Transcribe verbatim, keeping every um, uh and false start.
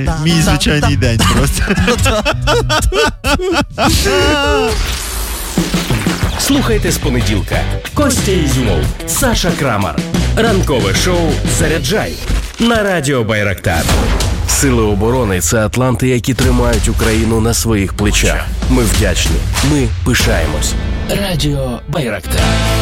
Мій звичайний день просто. Слухайте з понеділка. Костя Ізюмов, Саша Крамар. Ранкове шоу «Заряджай» на радіо Байрактар. Сили оборони – це атланти, які тримають Україну на своїх плечах. Ми вдячні. Ми пишаємось. Радіо Байрактар.